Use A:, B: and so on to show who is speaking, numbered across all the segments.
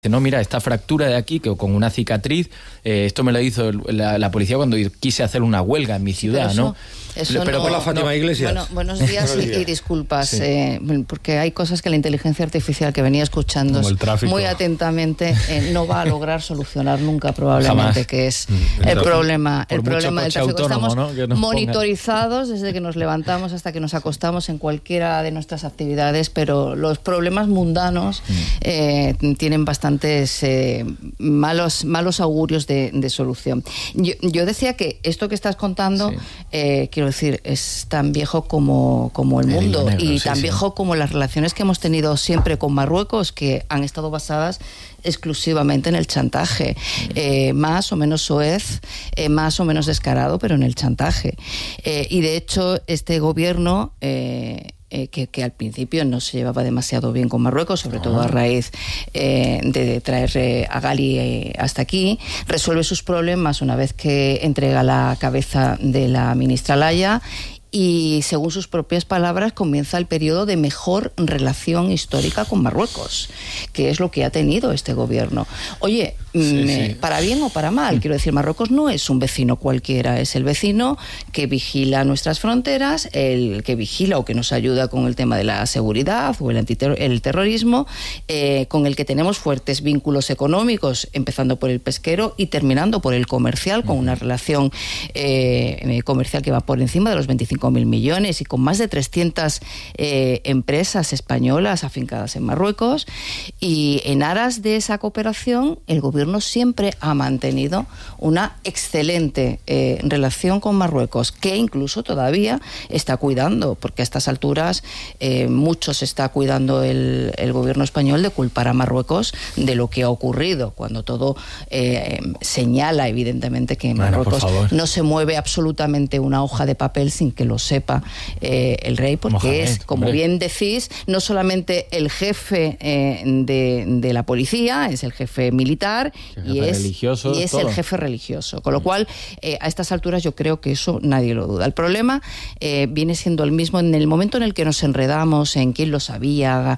A: No, mira, esta fractura de aquí, que con una cicatriz, esto me lo hizo la policía cuando quise hacer una huelga en mi ciudad,
B: eso,
A: ¿no?
B: Pero
C: por la Fátima Iglesias.
B: Bueno, buenos días y disculpas, sí. Porque hay cosas que la inteligencia artificial que venía escuchando muy atentamente no va a lograr solucionar nunca probablemente. Jamás. Que es el problema del tráfico. Estamos monitorizados desde que nos levantamos hasta que nos acostamos en cualquiera de nuestras actividades, pero los problemas mundanos tienen bastantes malos augurios de solución. Yo decía que esto que estás contando, quiero decir, es tan viejo como el mundo y tan viejo como las relaciones que hemos tenido siempre con Marruecos, que han estado basadas exclusivamente en el chantaje, más o menos soez, más o menos descarado, pero en el chantaje. Y de hecho, este gobierno... Que al principio no se llevaba demasiado bien con Marruecos, sobre todo a raíz de traer a Gali hasta aquí, resuelve sus problemas una vez que entrega la cabeza de la ministra Laya y, según sus propias palabras, comienza el periodo de mejor relación histórica con Marruecos, que es lo que ha tenido este gobierno. Oye, para bien o para mal, quiero decir, Marruecos no es un vecino cualquiera, es el vecino que vigila nuestras fronteras, el que vigila o que nos ayuda con el tema de la seguridad o el terrorismo, con el que tenemos fuertes vínculos económicos, empezando por el pesquero y terminando por el comercial, con una relación comercial que va por encima de los 25.000 millones y con más de 300 empresas españolas afincadas en Marruecos. Y en aras de esa cooperación, el gobierno siempre ha mantenido una excelente relación con Marruecos, que incluso todavía está cuidando, porque a estas alturas mucho se está cuidando el gobierno español de culpar a Marruecos de lo que ha ocurrido, cuando todo señala evidentemente que en Marruecos no se mueve absolutamente una hoja de papel sin que lo sepa el rey, porque Mohamed, es, como bien decís, no solamente el jefe de la policía, es el jefe militar y es el jefe religioso. Con lo cual, a estas alturas yo creo que eso nadie lo duda. El problema viene siendo el mismo en el momento en el que nos enredamos en quién lo sabía,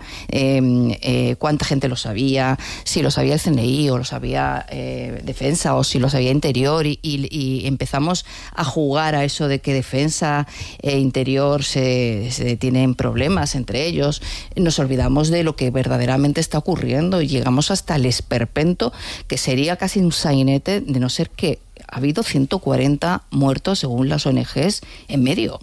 B: cuánta gente lo sabía, si lo sabía el CNI o lo sabía Defensa o si lo sabía Interior y empezamos a jugar a eso de que Defensa e Interior se tienen problemas entre ellos. Nos olvidamos de lo que verdaderamente está ocurriendo y llegamos hasta el esperpento, que sería casi un sainete, de no ser que ha habido 140 muertos según las ONGs en medio.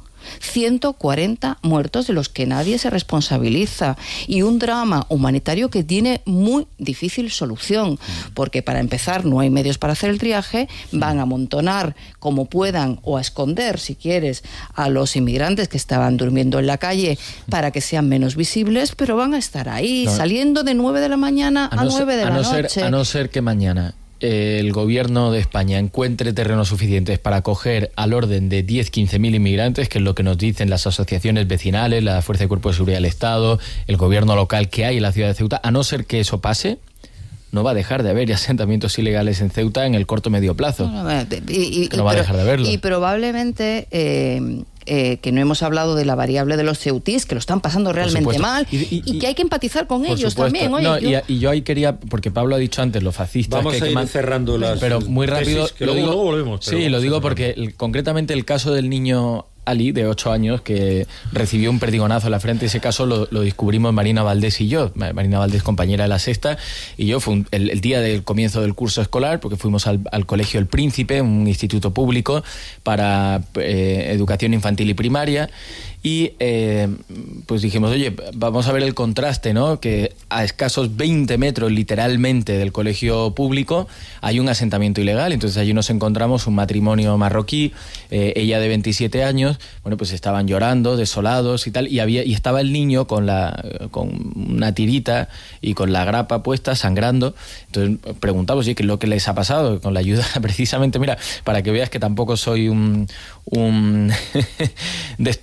B: 140 muertos de los que nadie se responsabiliza y un drama humanitario que tiene muy difícil solución, porque para empezar no hay medios para hacer el triaje, van a amontonar como puedan o a esconder, si quieres, a los inmigrantes que estaban durmiendo en la calle para que sean menos visibles, pero van a estar ahí, saliendo de 9 de la mañana a 9 de la noche.
A: A no ser que mañana el gobierno de España encuentre terrenos suficientes para acoger al orden de 10-15.000 inmigrantes, que es lo que nos dicen las asociaciones vecinales, la Fuerza de Cuerpo de Seguridad del Estado, el gobierno local que hay en la ciudad de Ceuta. A no ser que eso pase, no va a dejar de haber asentamientos ilegales en Ceuta en el corto medio plazo. No va a dejar de haberlo.
B: Y probablemente... que no hemos hablado de la variable de los ceutís, que lo están pasando realmente mal y que hay que empatizar con ellos también. Oye,
A: yo ahí quería, porque Pablo ha dicho antes, los fascistas...
C: Vamos a ir cerrando las...
A: Pero muy rápido...
C: Tesis, que luego volvemos.
A: Sí, lo digo porque concretamente el caso del niño Ali, de 8 años, que recibió un perdigonazo en la frente. Ese caso lo descubrimos Marina Valdés y yo. Marina Valdés, compañera de la Sexta, y yo. Fue el día del comienzo del curso escolar, porque fuimos al Colegio El Príncipe, un instituto público para educación infantil y primaria. Y pues dijimos, oye, vamos a ver el contraste, ¿no? Que a escasos 20 metros literalmente del colegio público hay un asentamiento ilegal. Entonces allí nos encontramos un matrimonio marroquí, ella de 27 años, bueno, pues estaban llorando, desolados y tal, y estaba el niño con una tirita y con la grapa puesta, sangrando. Entonces preguntamos, oye, ¿qué es lo que les ha pasado? Con la ayuda, precisamente, mira, para que veas que tampoco soy un destructor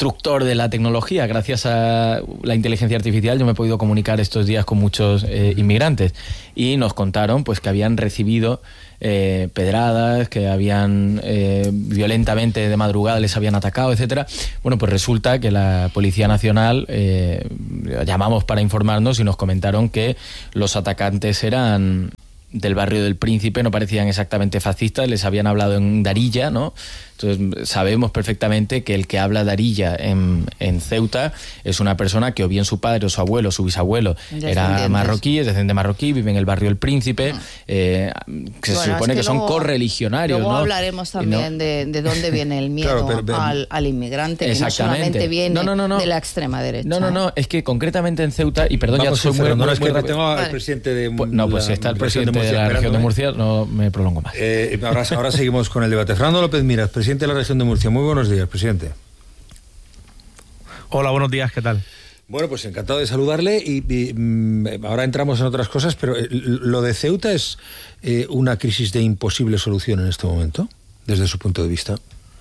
A: de la tecnología. Gracias a la inteligencia artificial yo me he podido comunicar estos días con muchos inmigrantes y nos contaron pues que habían recibido pedradas, que habían violentamente de madrugada les habían atacado, etcétera. Bueno, pues resulta que la Policía Nacional llamamos para informarnos y nos comentaron que los atacantes eran del barrio del Príncipe, no parecían exactamente fascistas, les habían hablado en Darija, ¿no? Entonces sabemos perfectamente que el que habla Darija en Ceuta es una persona que o bien su padre o su abuelo o su bisabuelo era marroquí, es descendiente marroquí, vive en el barrio del Príncipe, se supone que son correligionarios.
B: Luego
A: ¿no?
B: hablaremos también de dónde viene el miedo al inmigrante, que no solamente viene de la extrema derecha.
A: No, es que concretamente en Ceuta, y perdón, vamos, ya soy muy rápido.
C: Tengo al presidente de
A: pues está el presidente de la región de Murcia, no me prolongo más.
C: Ahora seguimos con el debate. Fernando López Miras, presidente de la región de Murcia. Muy buenos días, presidente.
D: Hola, buenos días, ¿qué tal?
C: Bueno, pues encantado de saludarle y ahora entramos en otras cosas, pero ¿lo de Ceuta es una crisis de imposible solución en este momento, desde su punto de vista?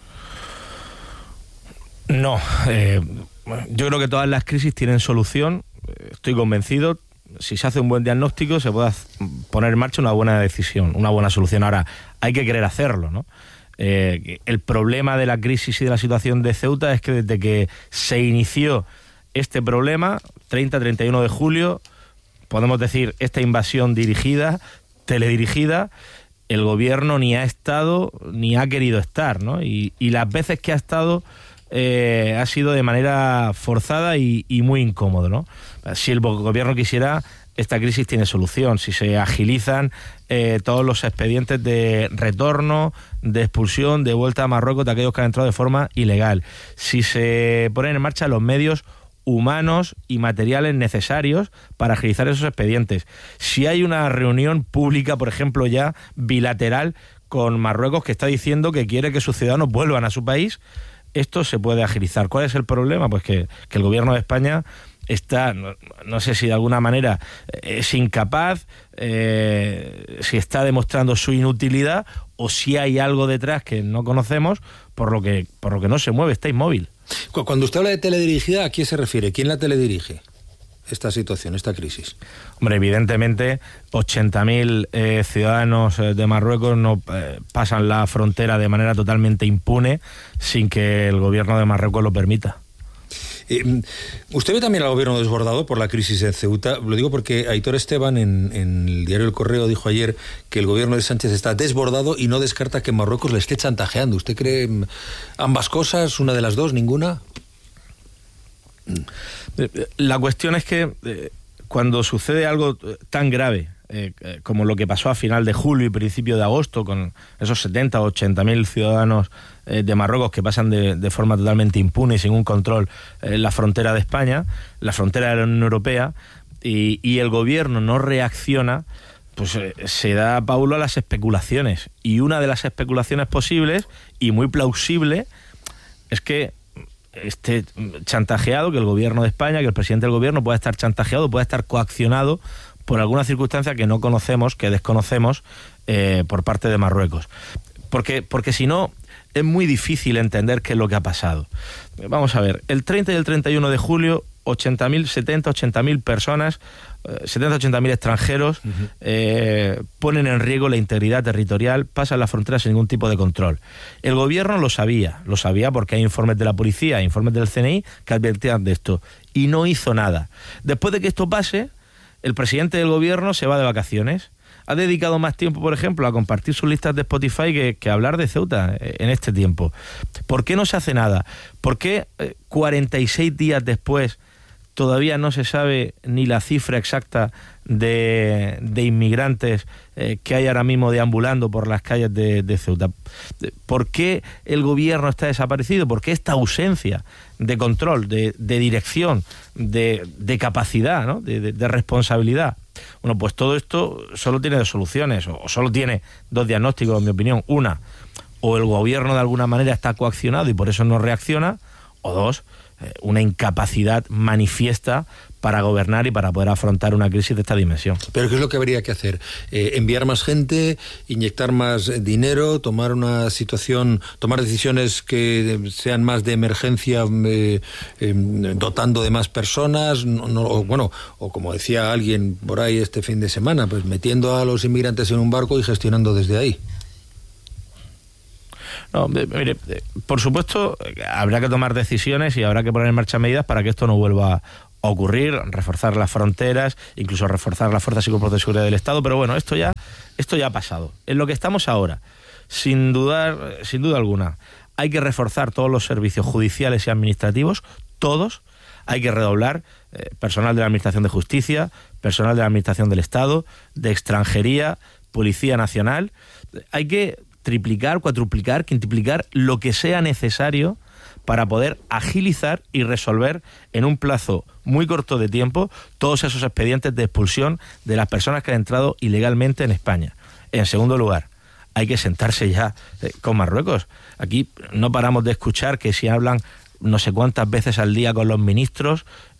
D: No, yo creo que todas las crisis tienen solución, estoy convencido. Si se hace un buen diagnóstico se puede poner en marcha una buena decisión, una buena solución. Ahora, hay que querer hacerlo, ¿no? El problema de la crisis y de la situación de Ceuta es que desde que se inició este problema, 30-31 de julio, podemos decir, esta invasión dirigida, teledirigida, el gobierno ni ha estado ni ha querido estar, ¿no? Y las veces que ha estado ha sido de manera forzada y muy incómodo, ¿no? Si el gobierno quisiera, esta crisis tiene solución. Si se agilizan todos los expedientes de retorno, de expulsión, de vuelta a Marruecos de aquellos que han entrado de forma ilegal. Si se ponen en marcha los medios humanos y materiales necesarios para agilizar esos expedientes. Si hay una reunión pública, por ejemplo, ya bilateral con Marruecos que está diciendo que quiere que sus ciudadanos vuelvan a su país, esto se puede agilizar. ¿Cuál es el problema? Pues que el gobierno de España está, no sé si de alguna manera es incapaz, si está demostrando su inutilidad o si hay algo detrás que no conocemos, por lo que no se mueve, está inmóvil.
C: Cuando usted habla de teledirigida, ¿a quién se refiere? ¿Quién la teledirige? Esta situación, esta crisis.
D: Hombre, evidentemente 80.000 ciudadanos de Marruecos no pasan la frontera de manera totalmente impune sin que el gobierno de Marruecos lo permita.
C: ¿Usted ve también al gobierno desbordado por la crisis en Ceuta? Lo digo porque Aitor Esteban en el diario El Correo dijo ayer que el gobierno de Sánchez está desbordado y no descarta que Marruecos le esté chantajeando. ¿Usted cree ambas cosas, una de las dos, ninguna?
D: La cuestión es que cuando sucede algo tan grave como lo que pasó a final de julio y principio de agosto con esos 70 o 80.000 ciudadanos de Marruecos que pasan de forma totalmente impune y sin un control la frontera de España, la frontera de la Unión Europea, y el gobierno no reacciona, pues se da paulo a las especulaciones. Y una de las especulaciones posibles y muy plausible es que esté chantajeado, que el gobierno de España, que el presidente del gobierno pueda estar chantajeado, pueda estar coaccionado por alguna circunstancia que no conocemos, que desconocemos por parte de Marruecos. Porque si no, es muy difícil entender qué es lo que ha pasado. Vamos a ver, el 30 y el 31 de julio, 80.000 personas, 80.000 extranjeros ponen en riesgo la integridad territorial, pasan la frontera sin ningún tipo de control. El gobierno lo sabía porque hay informes de la policía, informes del CNI que advertían de esto, y no hizo nada. Después de que esto pase, el presidente del gobierno se va de vacaciones. Ha dedicado más tiempo, por ejemplo, a compartir sus listas de Spotify que a hablar de Ceuta en este tiempo. ¿Por qué no se hace nada? ¿Por qué 46 días después todavía no se sabe ni la cifra exacta de inmigrantes que hay ahora mismo deambulando por las calles de Ceuta? ¿Por qué el gobierno está desaparecido? ¿Por qué esta ausencia de control, de dirección, de capacidad, ¿no? de responsabilidad? Bueno, pues todo esto solo tiene dos soluciones, o solo tiene dos diagnósticos, en mi opinión. Una, o el gobierno de alguna manera está coaccionado y por eso no reacciona, o dos, una incapacidad manifiesta para gobernar y para poder afrontar una crisis de esta dimensión.
C: ¿Pero qué es lo que habría que hacer? ¿Enviar más gente, inyectar más dinero, tomar decisiones que sean más de emergencia, dotando de más personas, o como decía alguien por ahí este fin de semana, pues metiendo a los inmigrantes en un barco y gestionando desde ahí?
D: No, mire, por supuesto, habrá que tomar decisiones y habrá que poner en marcha medidas para que esto no vuelva a ocurrir, reforzar las fronteras, incluso reforzar las fuerzas y cuerpos de seguridad del Estado, pero bueno, esto ya ha pasado. En lo que estamos ahora, sin duda alguna, hay que reforzar todos los servicios judiciales y administrativos, todos. Hay que redoblar personal de la Administración de Justicia, personal de la Administración del Estado, de Extranjería, Policía Nacional. Hay que triplicar, cuadruplicar, quintuplicar lo que sea necesario para poder agilizar y resolver en un plazo muy corto de tiempo todos esos expedientes de expulsión de las personas que han entrado ilegalmente en España. En segundo lugar, hay que sentarse ya con Marruecos. Aquí no paramos de escuchar que si hablan no sé cuántas veces al día con los ministros,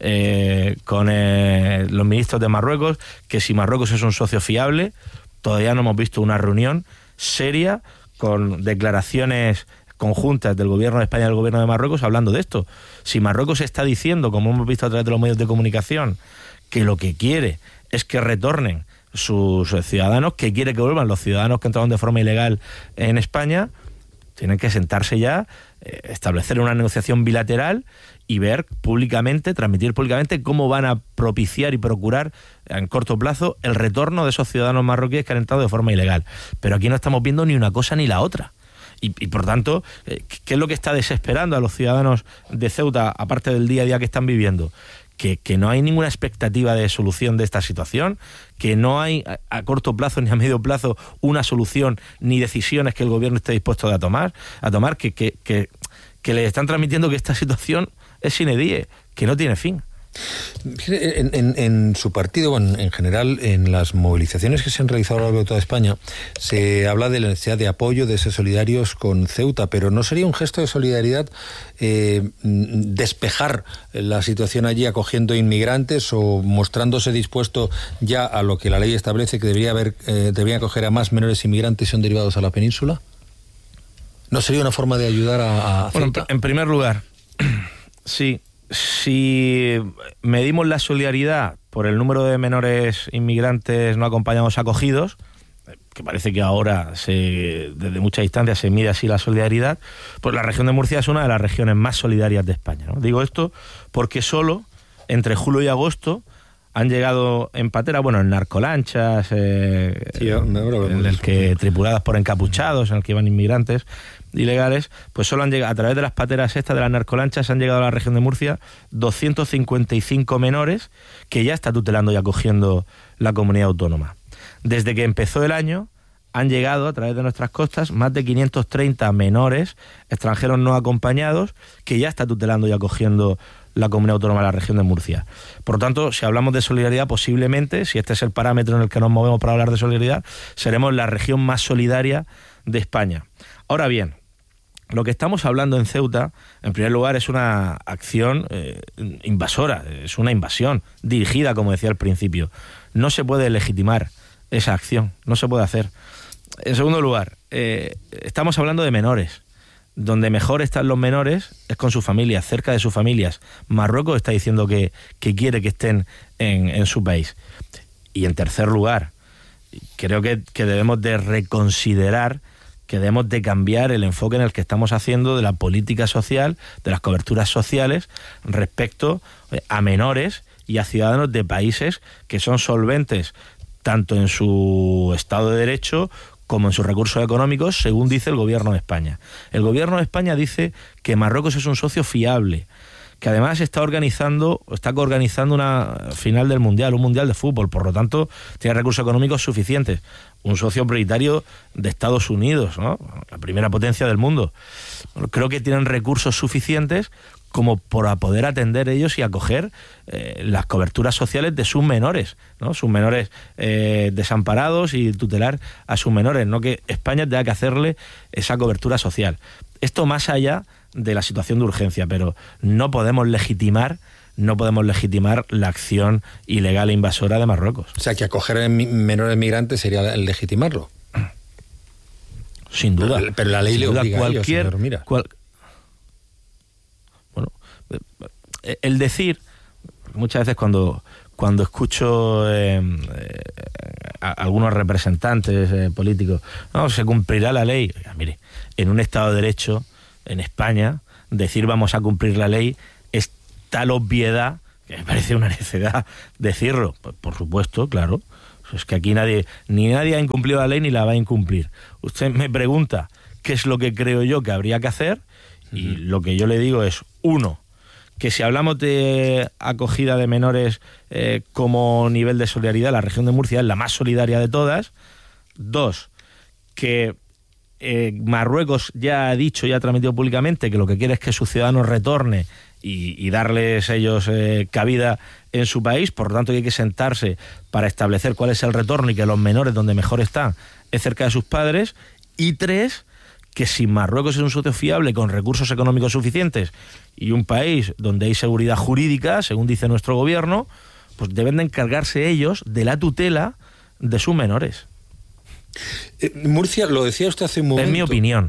D: los ministros de Marruecos, que si Marruecos es un socio fiable. Todavía no hemos visto una reunión seria con declaraciones conjuntas del gobierno de España y del gobierno de Marruecos hablando de esto. Si Marruecos está diciendo, como hemos visto a través de los medios de comunicación, que lo que quiere es que retornen sus ciudadanos, que quiere que vuelvan los ciudadanos que entraron de forma ilegal en España, tienen que sentarse ya, establecer una negociación bilateral y ver públicamente, transmitir públicamente cómo van a propiciar y procurar en corto plazo el retorno de esos ciudadanos marroquíes que han entrado de forma ilegal. Pero aquí no estamos viendo ni una cosa ni la otra. Y por tanto, ¿qué es lo que está desesperando a los ciudadanos de Ceuta, aparte del día a día que están viviendo? Que no hay ninguna expectativa de solución de esta situación, que no hay a corto plazo ni a medio plazo una solución ni decisiones que el gobierno esté dispuesto a tomar, que le están transmitiendo que esta situación es sine die, que no tiene fin.
C: En su partido, en general, en las movilizaciones que se han realizado a lo largo de toda España, se habla de la necesidad de apoyo, de ser solidarios con Ceuta, pero ¿no sería un gesto de solidaridad despejar la situación allí acogiendo inmigrantes o mostrándose dispuesto ya a lo que la ley establece, que debería acoger a más menores inmigrantes y son derivados a la península? ¿No sería una forma de ayudar a Ceuta?
D: Bueno, en primer lugar, sí. Si medimos la solidaridad por el número de menores inmigrantes no acompañados acogidos, que parece que ahora desde muchas distancias se mide así la solidaridad, pues la región de Murcia es una de las regiones más solidarias de España, ¿no? Digo esto porque solo entre julio y agosto han llegado en patera, en narcolanchas, tripuladas por encapuchados, en el que iban inmigrantes ilegales, pues solo han llegado, a través de las pateras estas de las narcolanchas, han llegado a la región de Murcia 255 menores que ya está tutelando y acogiendo la comunidad autónoma. Desde que empezó el año han llegado a través de nuestras costas más de 530 menores extranjeros no acompañados que ya está tutelando y acogiendo la comunidad autónoma de la región de Murcia. Por lo tanto, si hablamos de solidaridad, posiblemente, si este es el parámetro en el que nos movemos para hablar de solidaridad, seremos la región más solidaria de España. Ahora bien, lo que estamos hablando en Ceuta, en primer lugar, es una acción invasora, es una invasión dirigida, como decía al principio. No se puede legitimar esa acción, no se puede hacer. En segundo lugar, estamos hablando de menores. Donde mejor están los menores es con sus familias, cerca de sus familias. Marruecos está diciendo que quiere que estén en su país. Y en tercer lugar, creo que debemos de reconsiderar, que debemos de cambiar el enfoque en el que estamos haciendo de la política social, de las coberturas sociales, respecto a menores y a ciudadanos de países que son solventes tanto en su Estado de Derecho como en sus recursos económicos, según dice el gobierno de España. El gobierno de España dice que Marruecos es un socio fiable, que además está coorganizando una final del Mundial, un Mundial de fútbol, por lo tanto tiene recursos económicos suficientes. Un socio prioritario de Estados Unidos, ¿no? La primera potencia del mundo. Creo que tienen recursos suficientes como para poder atender ellos y acoger las coberturas sociales de sus menores, ¿no? Sus menores desamparados y tutelar a sus menores, no que España tenga que hacerle esa cobertura social. Esto más allá de la situación de urgencia, pero no podemos legitimar la acción ilegal e invasora de Marruecos.
C: O sea, que acoger a menores migrantes sería el legitimarlo.
D: Sin duda.
C: Pero la ley le obliga a ello, señor Mira.
D: Bueno, el decir, muchas veces cuando escucho a algunos representantes políticos, no, se cumplirá la ley. Oiga, mire, en un Estado de Derecho, en España, decir vamos a cumplir la ley es tal obviedad que me parece una necedad decirlo. Pues, por supuesto, claro. Es que aquí nadie ha incumplido la ley ni la va a incumplir. Usted me pregunta qué es lo que creo yo que habría que hacer, y lo que yo le digo es, uno, que si hablamos de acogida de menores como nivel de solidaridad, la región de Murcia es la más solidaria de todas. Dos, que Marruecos ya ha dicho, ya ha transmitido públicamente que lo que quiere es que sus ciudadanos retornen y darles ellos cabida en su país, por lo tanto hay que sentarse para establecer cuál es el retorno y que los menores donde mejor están es cerca de sus padres. Y tres, que si Marruecos es un socio fiable con recursos económicos suficientes y un país donde hay seguridad jurídica, según dice nuestro gobierno, pues deben de encargarse ellos de la tutela de sus menores.
C: Murcia, lo decía usted hace un momento.
D: En mi opinión.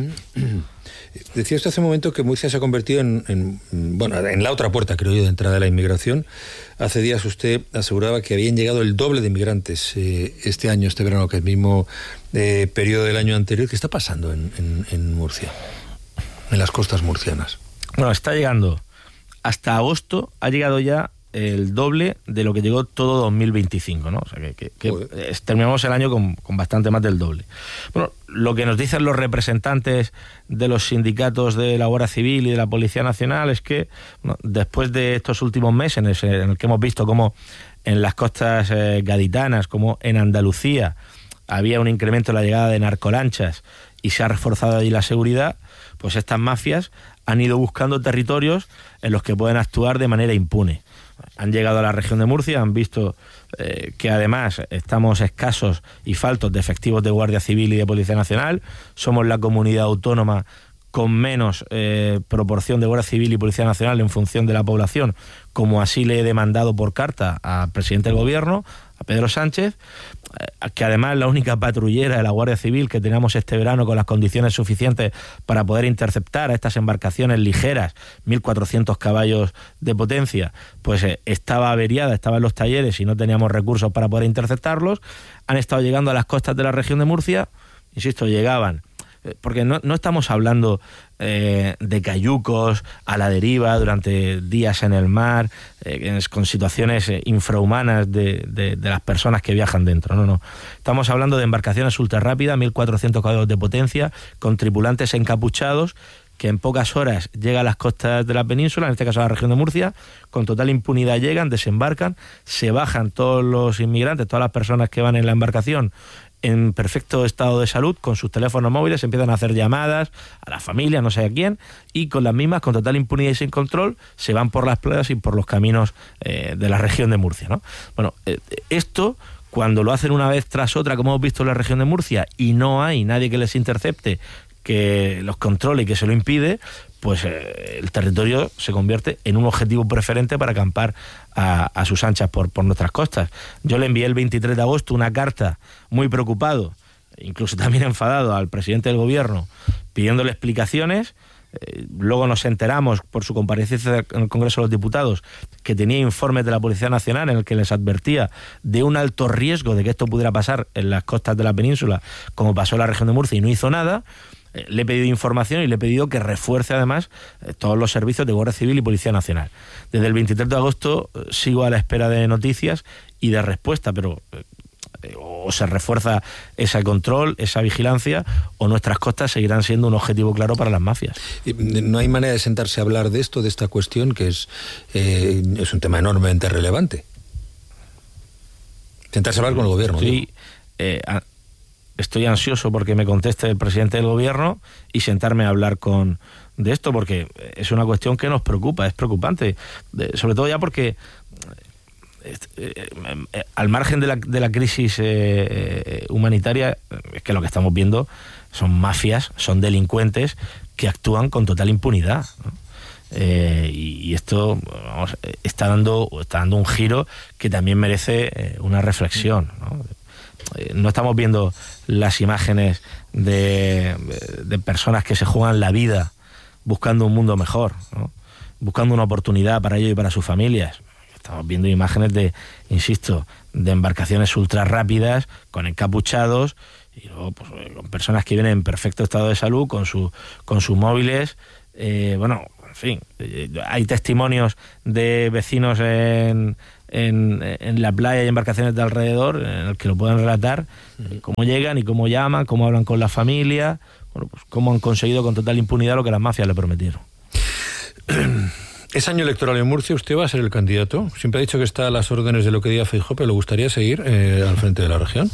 C: Decía usted hace un momento que Murcia se ha convertido en la otra puerta, creo yo, de entrada de la inmigración. Hace días usted aseguraba que habían llegado el doble de inmigrantes este año, este verano, que el mismo periodo del año anterior. ¿Qué está pasando en Murcia, en las costas murcianas?
D: Bueno, está llegando. Hasta agosto ha llegado ya el doble de lo que llegó todo 2025, ¿no? O sea, que terminamos el año con bastante más del doble. Bueno, lo que nos dicen los representantes de los sindicatos de la Guardia Civil y de la Policía Nacional es que, bueno, después de estos últimos meses en el que hemos visto cómo en las costas gaditanas, como en Andalucía, había un incremento en la llegada de narcolanchas y se ha reforzado allí la seguridad, pues estas mafias han ido buscando territorios en los que pueden actuar de manera impune. Han llegado a la región de Murcia, han visto que además estamos escasos y faltos de efectivos de Guardia Civil y de Policía Nacional. Somos la comunidad autónoma con menos proporción de Guardia Civil y Policía Nacional en función de la población, como así le he demandado por carta al presidente del gobierno, a Pedro Sánchez, que además la única patrullera de la Guardia Civil que teníamos este verano con las condiciones suficientes para poder interceptar a estas embarcaciones ligeras, 1.400 caballos de potencia, pues estaba averiada, estaba en los talleres y no teníamos recursos para poder interceptarlos. Han estado llegando a las costas de la región de Murcia, insisto, llegaban, porque no estamos hablando de cayucos a la deriva durante días en el mar, con situaciones infrahumanas de las personas que viajan dentro. No. Estamos hablando de embarcaciones ultrarrápidas, 1.400 caballos de potencia, con tripulantes encapuchados, que en pocas horas llegan a las costas de la península, en este caso a la región de Murcia, con total impunidad llegan, desembarcan, se bajan todos los inmigrantes, todas las personas que van en la embarcación, en perfecto estado de salud, con sus teléfonos móviles, empiezan a hacer llamadas a la familia, no sé a quién, y con las mismas, con total impunidad y sin control, se van por las playas y por los caminos de la región de Murcia, ¿no? Bueno, esto, cuando lo hacen una vez tras otra, como hemos visto en la región de Murcia, y no hay nadie que les intercepte, que los controle y que se lo impide, pues el territorio se convierte en un objetivo preferente para acampar a sus anchas por nuestras costas. Yo le envié el 23 de agosto una carta muy preocupado, incluso también enfadado, al presidente del gobierno, pidiéndole explicaciones. Luego nos enteramos por su comparecencia en el Congreso de los Diputados que tenía informes de la Policía Nacional en el que les advertía de un alto riesgo de que esto pudiera pasar en las costas de la península, como pasó en la región de Murcia, y no hizo nada. Le he pedido información y le he pedido que refuerce además todos los servicios de Guardia Civil y Policía Nacional. Desde el 23 de agosto sigo a la espera de noticias y de respuesta, pero o se refuerza ese control, esa vigilancia, o nuestras costas seguirán siendo un objetivo claro para las mafias.
C: ¿No hay manera de sentarse a hablar de esto, de esta cuestión, que es un tema enormemente relevante? Sentarse a hablar con el gobierno.
D: Sí, estoy ansioso porque me conteste el presidente del gobierno y sentarme a hablar de esto, porque es una cuestión que nos preocupa, es preocupante, sobre todo ya porque al margen de la crisis humanitaria, es que lo que estamos viendo son mafias, son delincuentes que actúan con total impunidad, ¿no? Y esto, vamos, está dando un giro que también merece una reflexión, ¿no? No estamos viendo las imágenes de personas que se juegan la vida buscando un mundo mejor, ¿no? Buscando una oportunidad para ellos y para sus familias. Estamos viendo imágenes de embarcaciones ultra rápidas, con encapuchados, y luego pues, con personas que vienen en perfecto estado de salud, con sus móviles. Bueno, en fin, hay testimonios de vecinos en la playa y embarcaciones de alrededor en el que lo pueden relatar, cómo llegan y cómo llaman, cómo hablan con la familia, bueno, pues cómo han conseguido con total impunidad lo que las mafias le prometieron.
C: Es año electoral en Murcia, usted va a ser el candidato. Siempre ha dicho que está a las órdenes de lo que diga Feijóo, pero ¿le gustaría seguir al frente de la región?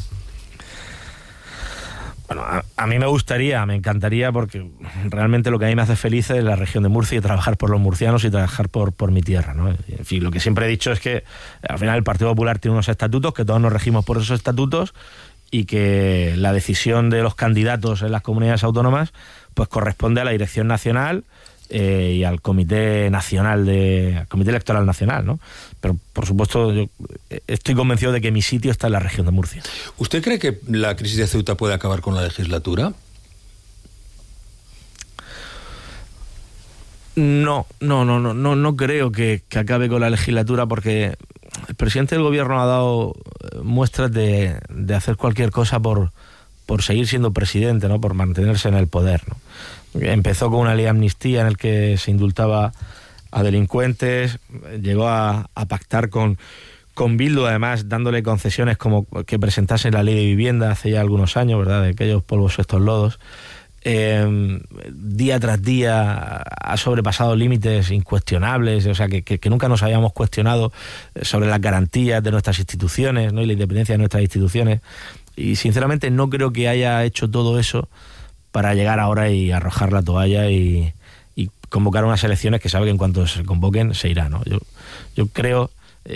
D: Bueno, a mí me encantaría, porque realmente lo que a mí me hace feliz es la región de Murcia y trabajar por los murcianos y trabajar por mi tierra, ¿no? En fin, lo que siempre he dicho es que al final el Partido Popular tiene unos estatutos, que todos nos regimos por esos estatutos, y que la decisión de los candidatos en las comunidades autónomas pues corresponde a la Dirección Nacional y al Comité Electoral Nacional, ¿no? Pero por supuesto yo estoy convencido de que mi sitio está en la región de Murcia.
C: ¿Usted cree que la crisis de Ceuta puede acabar con la legislatura?
D: No creo que acabe con la legislatura, porque el presidente del gobierno ha dado muestras de hacer cualquier cosa por seguir siendo presidente, ¿no? Por mantenerse en el poder, ¿no? Empezó con una ley de amnistía en el que se indultaba a delincuentes, llegó a pactar con Bildu, además dándole concesiones como que presentase la ley de vivienda hace ya algunos años, ¿verdad? De aquellos polvos estos lodos. Día tras día ha sobrepasado límites incuestionables, o sea, que nunca nos habíamos cuestionado sobre las garantías de nuestras instituciones, ¿no? Y la independencia de nuestras instituciones. Y sinceramente no creo que haya hecho todo eso para llegar ahora y arrojar la toalla y convocar unas elecciones que sabe que en cuanto se convoquen se irá, ¿no? Yo creo,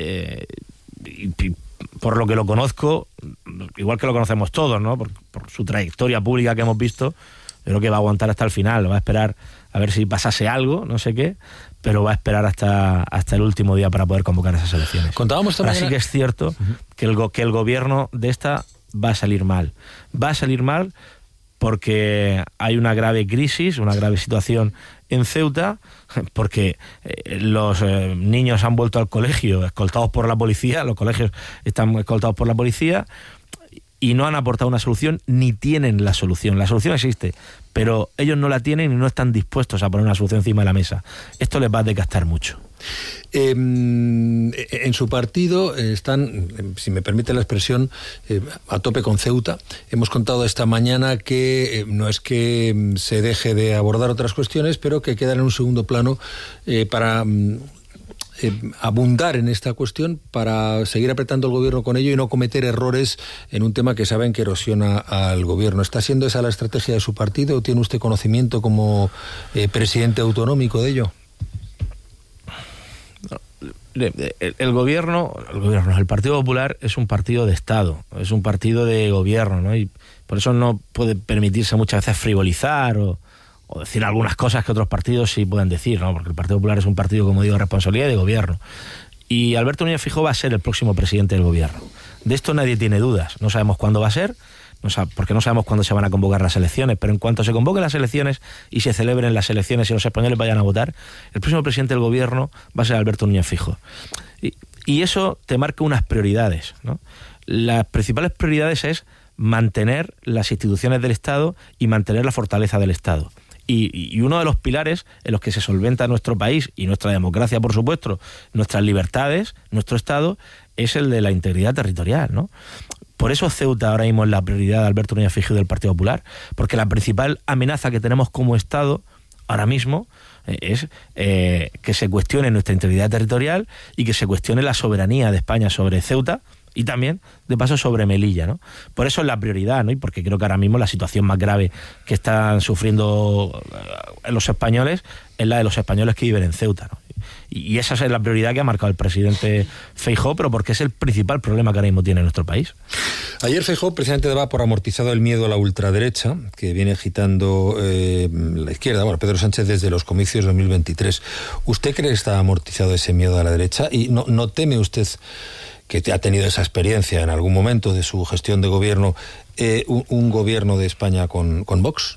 D: por lo que lo conozco, igual que lo conocemos todos, ¿no? Por su trayectoria pública que hemos visto, creo que va a aguantar hasta el final, va a esperar a ver si pasase algo, no sé qué, pero va a esperar hasta el último día para poder convocar esas elecciones.
C: Contábamos esta mañana...
D: Así que es cierto que el gobierno de esta va a salir mal. Va a salir mal porque hay una grave crisis, una grave situación en Ceuta, porque los niños han vuelto al colegio escoltados por la policía, los colegios están escoltados por la policía, y no han aportado una solución ni tienen la solución. La solución existe, pero ellos no la tienen y no están dispuestos a poner una solución encima de la mesa. Esto les va a desgastar mucho.
C: En su partido están, si me permite la expresión, a tope con Ceuta. Hemos contado esta mañana que no es que se deje de abordar otras cuestiones, pero que quedan en un segundo plano para abundar en esta cuestión, para seguir apretando al gobierno con ello y no cometer errores en un tema que saben que erosiona al gobierno. ¿Está siendo esa la estrategia de su partido o tiene usted conocimiento como presidente autonómico de ello?
D: El Partido Popular es un partido de Estado, es un partido de gobierno, ¿no? Y por eso no puede permitirse muchas veces frivolizar o decir algunas cosas que otros partidos sí pueden decir, ¿no? Porque el Partido Popular es un partido, como digo, de responsabilidad y de gobierno. Y Alberto Núñez Feijóo va a ser el próximo presidente del gobierno. De esto nadie tiene dudas. No sabemos cuándo va a ser, porque no sabemos cuándo se van a convocar las elecciones, pero en cuanto se convoquen las elecciones y se celebren las elecciones y los españoles vayan a votar, el próximo presidente del gobierno va a ser Alberto Núñez Feijóo. Y eso te marca unas prioridades, ¿no? Las principales prioridades es mantener las instituciones del Estado y mantener la fortaleza del Estado. Y uno de los pilares en los que se solventa nuestro país y nuestra democracia, por supuesto, nuestras libertades, nuestro Estado, es el de la integridad territorial, ¿no? Por eso Ceuta ahora mismo es la prioridad de Alberto Núñez Feijóo del Partido Popular, porque la principal amenaza que tenemos como Estado ahora mismo es que se cuestione nuestra integridad territorial y que se cuestione la soberanía de España sobre Ceuta, Y también, de paso, sobre Melilla, ¿no? Por eso es la prioridad, ¿no? Y porque creo que ahora mismo la situación más grave que están sufriendo los españoles es la de los españoles que viven en Ceuta, ¿no? Y esa es la prioridad que ha marcado el presidente Feijóo, pero porque es el principal problema que ahora mismo tiene nuestro país.
C: Ayer Feijóo precisamente daba por amortizado el miedo a la ultraderecha que viene agitando la izquierda, bueno, Pedro Sánchez, desde los comicios de 2023. ¿Usted cree que está amortizado ese miedo a la derecha? ¿Y no teme usted, que ha tenido esa experiencia en algún momento de su gestión de gobierno, un gobierno de España con Vox?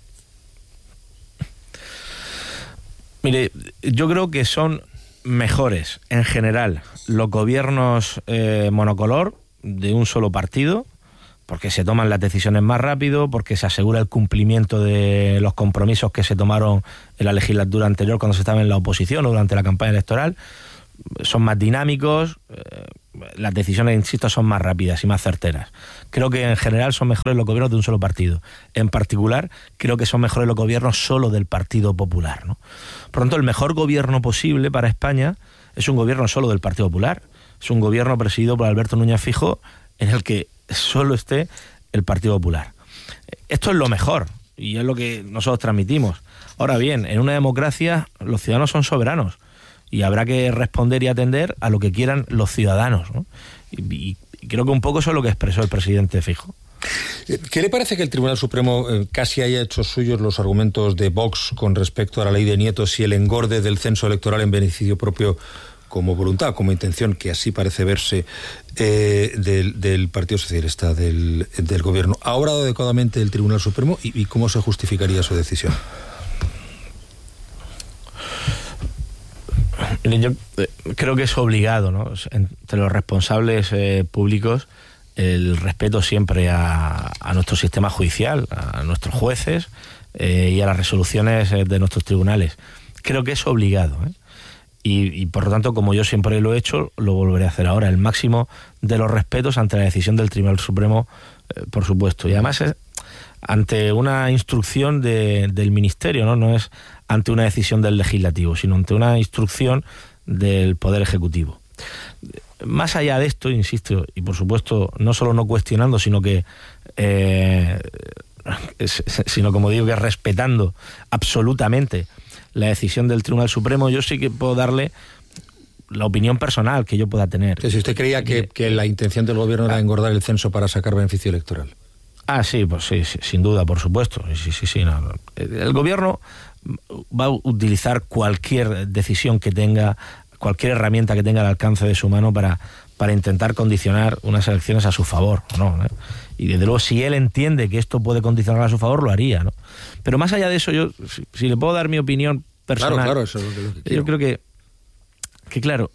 D: Mire, yo creo que son mejores en general los gobiernos monocolor de un solo partido, porque se toman las decisiones más rápido, porque se asegura el cumplimiento de los compromisos que se tomaron en la legislatura anterior cuando se estaba en la oposición o durante la campaña electoral. Son más dinámicos, las decisiones, insisto, son más rápidas y más certeras. Creo que en general son mejores los gobiernos de un solo partido. En particular, creo que son mejores los gobiernos solo del Partido Popular, ¿no? Por lo tanto, el mejor gobierno posible para España es un gobierno solo del Partido Popular. Es un gobierno presidido por Alberto Núñez Feijóo, en el que solo esté el Partido Popular. Esto es lo mejor y es lo que nosotros transmitimos. Ahora bien, en una democracia los ciudadanos son soberanos y habrá que responder y atender a lo que quieran los ciudadanos, ¿no? Y creo que un poco eso es lo que expresó el presidente Feijóo.
C: ¿Qué le parece que el Tribunal Supremo casi haya hecho suyos los argumentos de Vox con respecto a la ley de nietos y el engorde del censo electoral en beneficio propio como voluntad, como intención, que así parece verse del Partido Socialista, del Gobierno? ¿Ha obrado adecuadamente el Tribunal Supremo y cómo se justificaría su decisión?
D: Yo creo que es obligado, ¿no?, entre los responsables públicos, el respeto siempre a nuestro sistema judicial, a nuestros jueces y a las resoluciones de nuestros tribunales. Creo que es obligado, ¿eh? Y por lo tanto, como yo siempre lo he hecho, lo volveré a hacer ahora. El máximo de los respetos ante la decisión del Tribunal Supremo, por supuesto. Y además es ante una instrucción del Ministerio, ¿no? No es ante una decisión del Legislativo, sino ante una instrucción del Poder Ejecutivo. Más allá de esto, insisto, y por supuesto, no solo no cuestionando, sino que, como digo, que respetando absolutamente la decisión del Tribunal Supremo, yo sí que puedo darle la opinión personal que yo pueda tener.
C: Si usted creía que la intención del gobierno era engordar el censo para sacar beneficio electoral.
D: Sí, pues sí, sin duda, por supuesto. Sí, no. El gobierno va a utilizar cualquier decisión que tenga, cualquier herramienta que tenga al alcance de su mano para intentar condicionar unas elecciones a su favor, ¿no? Y desde luego, si él entiende que esto puede condicionar a su favor, lo haría, ¿no? Pero más allá de eso, yo, si le puedo dar mi opinión personal,
C: claro, eso es lo que quiero.
D: Yo creo que claro,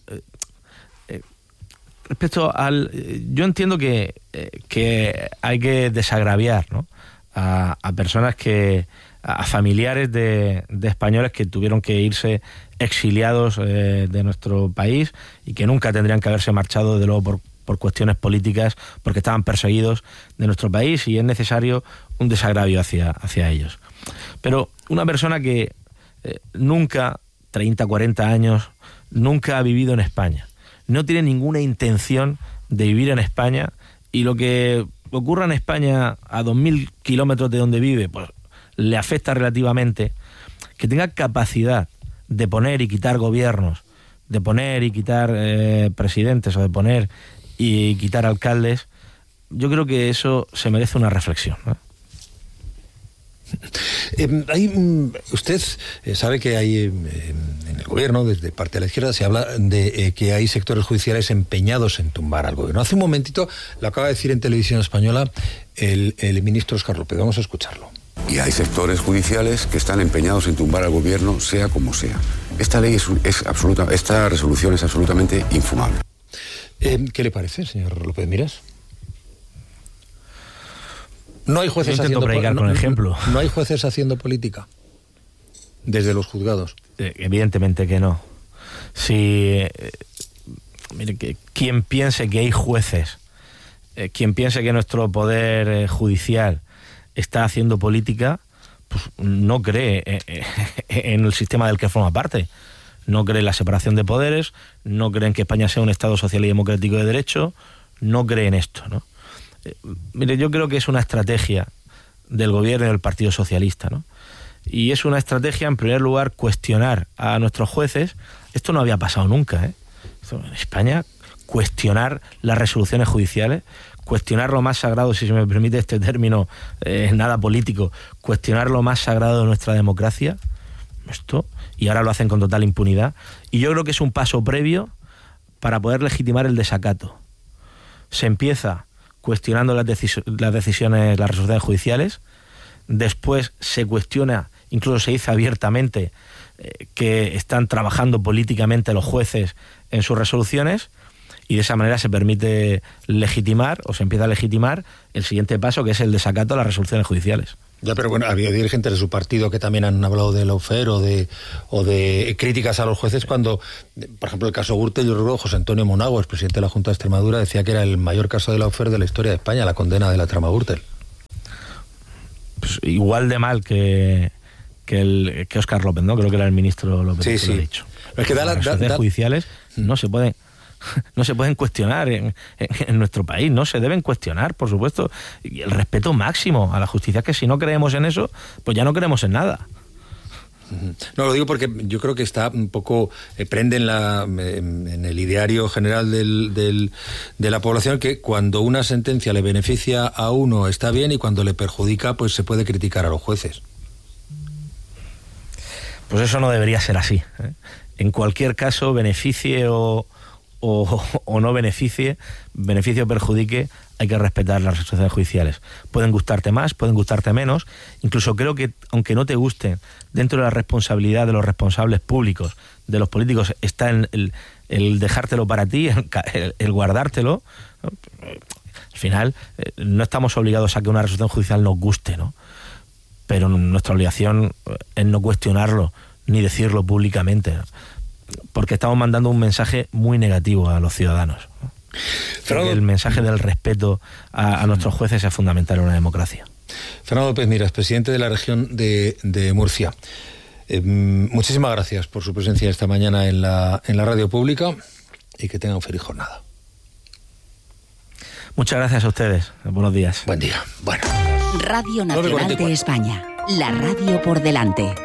D: respecto al... Yo entiendo que hay que desagraviar, ¿no?, a personas a familiares de españoles que tuvieron que irse exiliados de nuestro país y que nunca tendrían que haberse marchado, de luego, por cuestiones políticas, porque estaban perseguidos de nuestro país, y es necesario un desagravio hacia ellos. Pero una persona que nunca, 30, 40 años, nunca ha vivido en España, no tiene ninguna intención de vivir en España, y lo que ocurra en España a 2.000 kilómetros de donde vive, pues le afecta relativamente, que tenga capacidad de poner y quitar gobiernos, de poner y quitar presidentes, o de poner y quitar alcaldes, yo creo que eso se merece una reflexión, ¿no?
C: Usted sabe que hay en el gobierno, desde parte de la izquierda, se habla de que hay sectores judiciales empeñados en tumbar al gobierno. Hace un momentito lo acaba de decir en Televisión Española el ministro Óscar López. Vamos a escucharlo.
E: Y hay sectores judiciales que están empeñados en tumbar al gobierno, sea como sea. Esta ley esta resolución es absolutamente infumable.
C: ¿Qué le parece, señor López Miras? No hay jueces haciendo
D: con ejemplo.
C: No hay jueces haciendo política desde los juzgados.
D: Evidentemente que no. Si mire, que quien piense que hay jueces, quien piense que nuestro poder judicial está haciendo política, pues no cree en el sistema del que forma parte. No cree en la separación de poderes, no cree en que España sea un Estado social y democrático de derecho, no cree en esto, ¿no? Mire, yo creo que es una estrategia del gobierno y del Partido Socialista, ¿no? Y es una estrategia, en primer lugar, cuestionar a nuestros jueces. Esto no había pasado nunca, ¿eh? En España, cuestionar las resoluciones judiciales, cuestionar lo más sagrado, si se me permite este término, nada político, cuestionar lo más sagrado de nuestra democracia, esto, y ahora lo hacen con total impunidad. Y yo creo que es un paso previo para poder legitimar el desacato. Se empieza cuestionando las decisiones, las resoluciones judiciales, después se cuestiona, incluso se dice abiertamente que están trabajando políticamente los jueces en sus resoluciones, y de esa manera se permite legitimar, o se empieza a legitimar, el siguiente paso, que es el desacato a las resoluciones judiciales.
C: Ya, pero bueno, había dirigentes de su partido que también han hablado de lawfare o de críticas a los jueces cuando, por ejemplo, el caso Gürtel, yo recuerdo José Antonio Monago, el presidente de la Junta de Extremadura, decía que era el mayor caso de lawfare de la historia de España, la condena de la trama Gürtel.
D: Pues igual de mal que Óscar López, ¿no? Creo que era el ministro López,
C: sí,
D: que
C: sí.
D: lo ha dicho.
C: Es que
D: las resoluciones judiciales no se pueden cuestionar en nuestro país, no se deben cuestionar, por supuesto, y el respeto máximo a la justicia, que si no creemos en eso, pues ya no creemos en nada.
C: No, lo digo porque yo creo que está un poco, prende en el ideario general de la población que cuando una sentencia le beneficia a uno está bien y cuando le perjudica pues se puede criticar a los jueces.
D: Pues eso no debería ser así, ¿eh? En cualquier caso, beneficie o no beneficie o perjudique, hay que respetar las resoluciones judiciales. Pueden gustarte más, pueden gustarte menos. Incluso creo que, aunque no te gusten, dentro de la responsabilidad de los responsables públicos, de los políticos, está el dejártelo para ti, el guardártelo. Al final, no estamos obligados a que una resolución judicial nos guste, ¿no? Pero nuestra obligación es no cuestionarlo, ni decirlo públicamente, ¿no? Porque estamos mandando un mensaje muy negativo a los ciudadanos. El mensaje del respeto a nuestros jueces es fundamental en una democracia.
C: Fernando López Miras, presidente de la región de Murcia. Muchísimas gracias por su presencia esta mañana en la radio pública y que tengan feliz jornada.
D: Muchas gracias a ustedes. Buenos días.
C: Buen día. Bueno.
F: Radio Nacional de España. La radio por delante.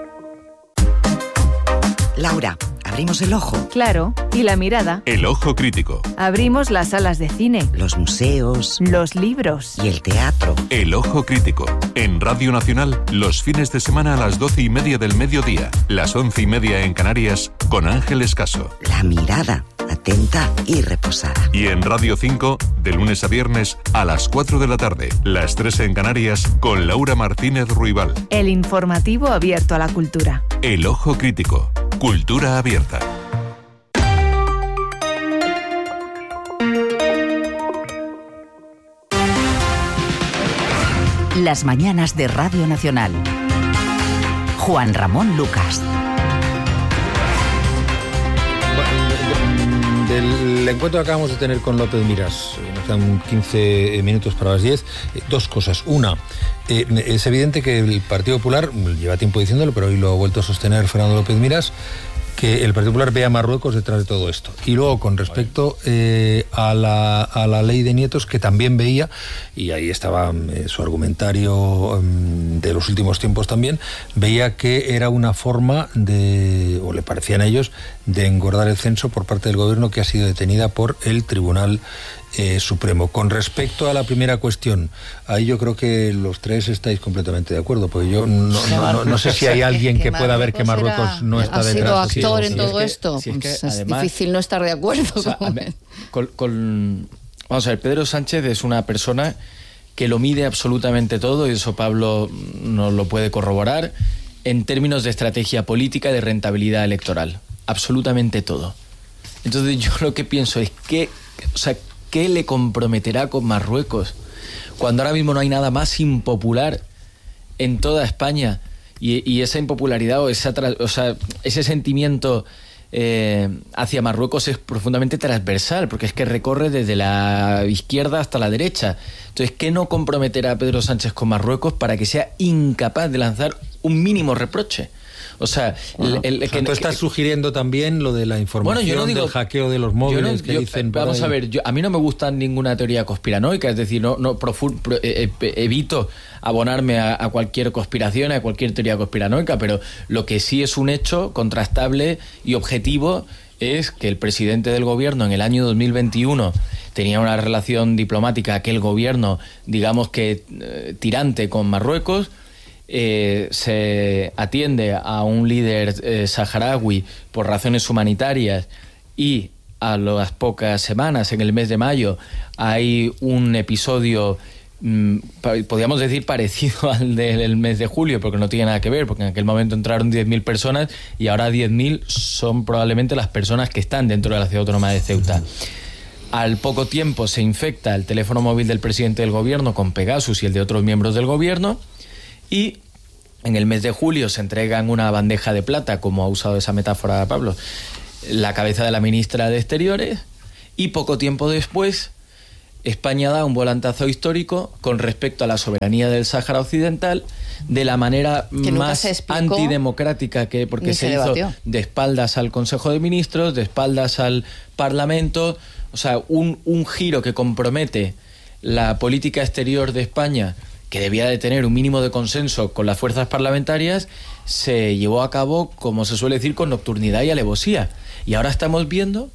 G: Laura, ¿abrimos el ojo?
H: Claro, y la mirada.
I: El ojo crítico.
H: Abrimos las salas de cine.
G: Los museos.
H: Los libros.
G: Y el teatro.
I: El ojo crítico. En Radio Nacional, los fines de semana a las 12:30 del mediodía, las 11:30 en Canarias, con Ángeles Caso.
G: La mirada, atenta y reposada.
I: Y en Radio 5, de lunes a viernes, a las 4 de la tarde, las 3 en Canarias, con Laura Martínez Ruibal.
H: El informativo abierto a la cultura.
I: El ojo crítico. Cultura abierta.
F: Las mañanas de Radio Nacional. Juan Ramón Lucas.
C: Del encuentro que acabamos de tener con López Miras, nos quedan 15 minutos para las 10, dos cosas. Una, es evidente que el Partido Popular, lleva tiempo diciéndolo, pero hoy lo ha vuelto a sostener Fernando López Miras, que el Partido Popular ve a Marruecos detrás de todo esto. Y luego, con respecto a la ley de nietos, que también veía, y ahí estaba su argumentario de los últimos tiempos también, veía que era una forma de, o le parecían a ellos, de engordar el censo por parte del gobierno, que ha sido detenida por el Tribunal Supremo. Con respecto a la primera cuestión, ahí yo creo que los tres estáis completamente de acuerdo, porque yo no sé si hay alguien que pueda ver que Marruecos no está detrás.
B: ¿Ha sido actor en todo esto? Es difícil no estar de acuerdo.
A: Vamos a ver, Pedro Sánchez es una persona que lo mide absolutamente todo, y eso Pablo nos lo puede corroborar, en términos de estrategia política y de rentabilidad electoral. Absolutamente todo. Entonces yo lo que pienso es que, ¿qué le comprometerá con Marruecos cuando ahora mismo no hay nada más impopular en toda España? Y esa impopularidad o ese sentimiento hacia Marruecos es profundamente transversal, porque es que recorre desde la izquierda hasta la derecha. Entonces, ¿qué no comprometerá a Pedro Sánchez con Marruecos para que sea incapaz de lanzar un mínimo reproche? O sea,
C: tú estás sugiriendo también lo de la información, del hackeo de los móviles
A: vamos a ver, a mí no me gusta ninguna teoría conspiranoica, es decir, evito abonarme a cualquier conspiración, a cualquier teoría conspiranoica, pero lo que sí es un hecho contrastable y objetivo es que el presidente del gobierno en el año 2021 tenía una relación diplomática, aquel gobierno, digamos que tirante con Marruecos, se atiende a un líder saharaui por razones humanitarias y a las pocas semanas, en el mes de mayo, hay un episodio, podríamos decir, parecido al del mes de julio, porque no tiene nada que ver, porque en aquel momento entraron 10.000 personas y ahora 10.000 son probablemente las personas que están dentro de la ciudad autónoma de Ceuta. Al poco tiempo se infecta el teléfono móvil del presidente del gobierno con Pegasus y el de otros miembros del gobierno, y en el mes de julio se entrega en una bandeja de plata, como ha usado esa metáfora Pablo, la cabeza de la ministra de Exteriores, y poco tiempo después España da un volantazo histórico con respecto a la soberanía del Sáhara Occidental de la manera más antidemocrática porque se hizo de espaldas al Consejo de Ministros, de espaldas al Parlamento. O sea, un giro que compromete la política exterior de España, que debía de tener un mínimo de consenso con las fuerzas parlamentarias, se llevó a cabo, como se suele decir, con nocturnidad y alevosía. Y ahora estamos viendo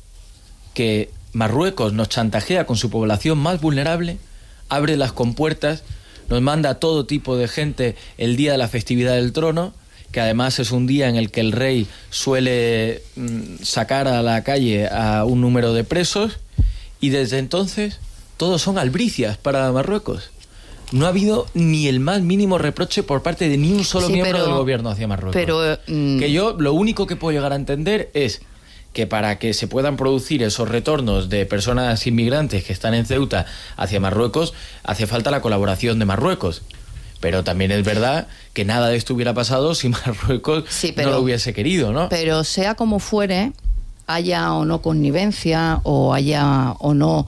A: que Marruecos nos chantajea con su población más vulnerable, abre las compuertas, nos manda a todo tipo de gente el día de la festividad del trono, que además es un día en el que el rey suele sacar a la calle a un número de presos, y desde entonces todos son albricias para Marruecos. No ha habido ni el más mínimo reproche por parte de ni un solo miembro del gobierno hacia Marruecos. Que yo lo único que puedo llegar a entender es que para que se puedan producir esos retornos de personas inmigrantes que están en Ceuta hacia Marruecos, hace falta la colaboración de Marruecos. Pero también es verdad que nada de esto hubiera pasado si Marruecos no lo hubiese querido, ¿no?
B: Pero sea como fuere, haya o no connivencia o haya o no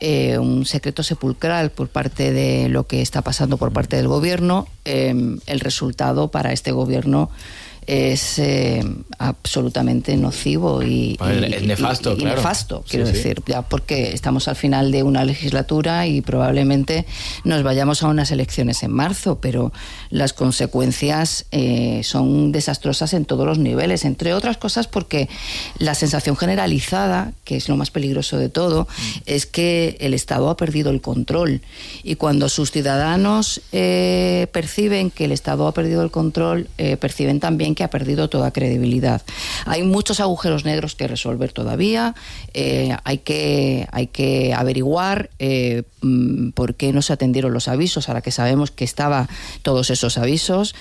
B: un secreto sepulcral por parte de lo que está pasando por parte del gobierno, el resultado para este gobierno es absolutamente nocivo y
A: nefasto, claro.
B: Nefasto, quiero decir, ya porque estamos al final de una legislatura y probablemente nos vayamos a unas elecciones en marzo, pero las consecuencias son desastrosas en todos los niveles, entre otras cosas porque la sensación generalizada, que es lo más peligroso de todo, es que el Estado ha perdido el control, y cuando sus ciudadanos perciben que el Estado ha perdido el control, perciben también que ha perdido toda credibilidad. Hay muchos agujeros negros que resolver todavía, hay que averiguar por qué no se atendieron los avisos, ahora que sabemos que estaban todos esos avisos.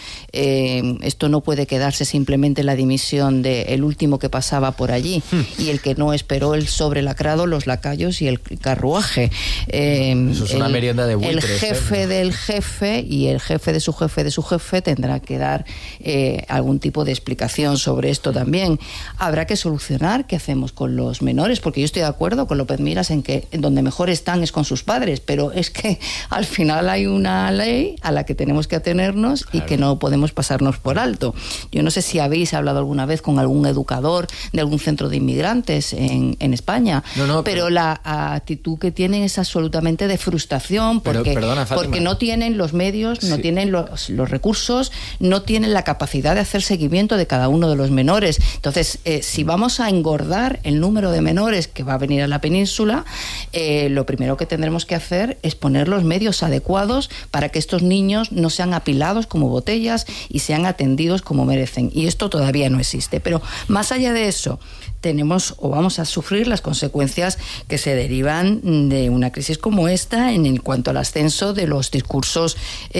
B: Esto no puede quedarse simplemente en la dimisión del último que pasaba por allí y el que no esperó el sobre lacrado, los lacayos y el carruaje.
A: Eso es una merienda de buitres.
B: El jefe del jefe y el jefe de su jefe tendrá que dar algún tipo de explicación sobre esto también. Habrá que solucionar qué hacemos con los menores, porque yo estoy de acuerdo con López Miras en que donde mejor están es con sus padres, pero es que al final hay una ley a la que tenemos que atenernos y que no podemos pasarnos por alto. Yo no sé si habéis hablado alguna vez con algún educador de algún centro de inmigrantes en España, pero la actitud que tienen es absolutamente de frustración porque no tienen los medios, no tienen los recursos, no tienen la capacidad de hacer seguimiento de cada uno de los menores. Entonces, si vamos a engordar el número de menores que va a venir a la península, lo primero que tendremos que hacer es poner los medios adecuados para que estos niños no sean apilados como botellas y sean atendidos como merecen. Y esto todavía no existe. Pero más allá de eso, tenemos o vamos a sufrir las consecuencias que se derivan de una crisis como esta en cuanto al ascenso de los discursos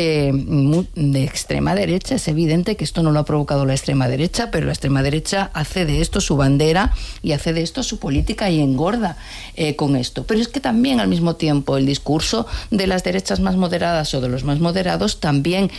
B: de extrema derecha. Es evidente que esto no lo ha provocado la extrema derecha, pero la extrema derecha hace de esto su bandera y hace de esto su política y engorda con esto. Pero es que también al mismo tiempo el discurso de las derechas más moderadas o de los más moderados también